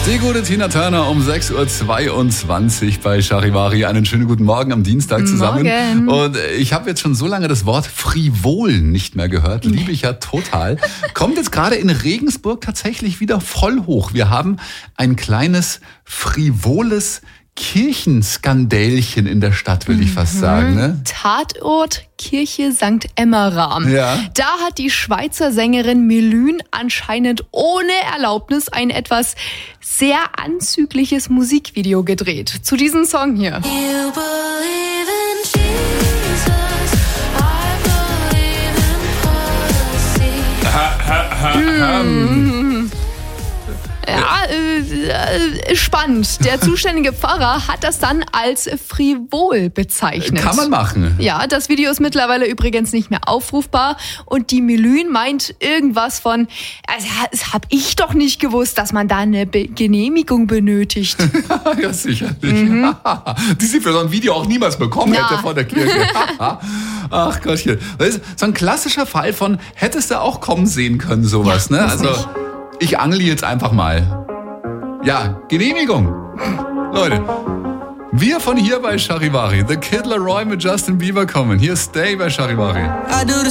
Die gute Tina Turner um 6.22 Uhr bei Charivari. Einen schönen guten Morgen am Dienstag zusammen. Morgen. Und ich habe jetzt schon so lange das Wort frivol nicht mehr gehört. Liebe ich ja total. Kommt jetzt gerade in Regensburg tatsächlich wieder voll hoch. Wir haben ein kleines frivoles Kirchenskandälchen in der Stadt, will ich fast sagen. Ne? Tatort Kirche St. Emmeram. Ja. Da hat die Schweizer Sängerin Melün anscheinend ohne Erlaubnis ein etwas sehr anzügliches Musikvideo gedreht. Zu diesem Song hier. You believe in Jesus, I believe in policy. Ja, spannend. Der zuständige Pfarrer hat das dann als frivol bezeichnet. Kann man machen. Ja, das Video ist mittlerweile übrigens nicht mehr aufrufbar und die Melün meint irgendwas von, also, das hab ich doch nicht gewusst, dass man da eine Genehmigung benötigt. Ja, sicherlich. Die sie für so ein Video auch niemals bekommen Na. hätte von der Kirche. Ach Gottchen. Das ist so ein klassischer Fall von, hättest du auch kommen sehen können, sowas. Ja, Ne? muss Also, nicht. ich angle jetzt einfach mal. Ja, Genehmigung. Leute, wir von hier bei Charivari, The Kid Laroi mit Justin Bieber kommen. Hier ist Stay bei Charivari. I do the